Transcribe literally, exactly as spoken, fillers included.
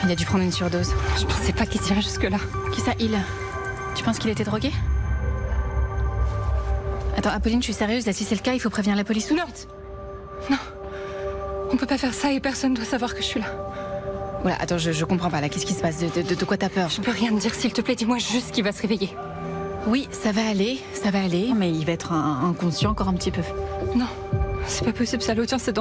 Il a dû prendre une surdose. Je pensais pas qu'il irait jusque-là. Qui ça, il? Tu penses qu'il était drogué? Attends, Apolline, je suis sérieuse, là, si c'est le cas, il faut prévenir la police tout de suite. Non. On peut pas faire ça et personne doit savoir que je suis là. Voilà, attends, je, je comprends pas, là, qu'est-ce qui se passe? De, de, de quoi t'as peur? Je peux rien te dire, s'il te plaît, dis-moi juste qu'il va se réveiller. Oui, ça va aller, ça va aller, mais il va être un- inconscient encore un petit peu. Non, c'est pas possible, ça le tient, c'est